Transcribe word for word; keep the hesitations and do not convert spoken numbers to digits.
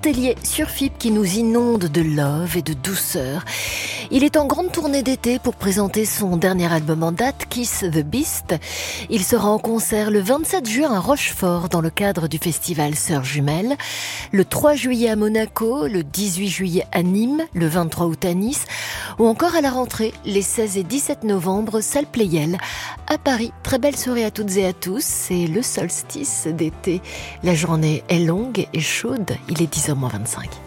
Tellier sur F I P qui nous inonde de love et de douceur. Il est en grande tournée d'été pour présenter son dernier album en date, Kiss the Beast. Il sera en concert le vingt-sept juin à Rochefort dans le cadre du festival Sœurs Jumelles, le trois juillet à Monaco, le dix-huit juillet à Nîmes, le vingt-trois août à Nice ou encore à la rentrée les seize et dix-sept novembre, salle Pleyel à Paris. Très belle soirée à toutes et à tous, c'est le solstice d'été. La journée est longue et chaude, il est dix heures moins vingt-cinq.